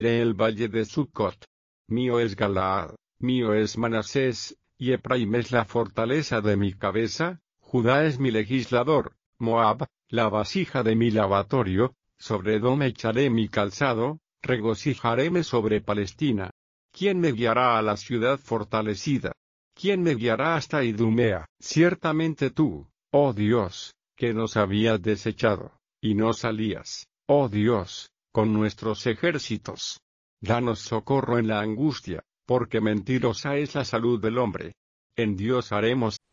el valle de Sucot. Mío es Galaad, mío es Manasés, y Efraim es la fortaleza de mi cabeza, Judá es mi legislador, Moab, la vasija de mi lavatorio, sobre Edom echaré mi calzado, regocijaréme sobre Palestina. ¿Quién me guiará a la ciudad fortalecida? ¿Quién me guiará hasta Idumea? Ciertamente tú, oh Dios, que nos habías desechado, y no salías, oh Dios, con nuestros ejércitos. Danos socorro en la angustia, porque mentirosa es la salud del hombre. En Dios haremos